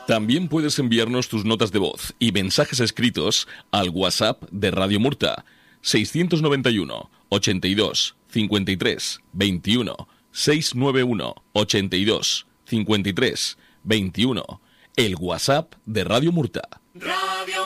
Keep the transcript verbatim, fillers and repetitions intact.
También puedes enviarnos tus notas de voz y mensajes escritos al WhatsApp de Radio Murta, seiscientos noventa y uno, ochenta y dos, cincuenta y tres, veintiuno, seiscientos noventa y uno, ochenta y dos, cincuenta y tres, veintiuno, el WhatsApp de Radio Murta. Radio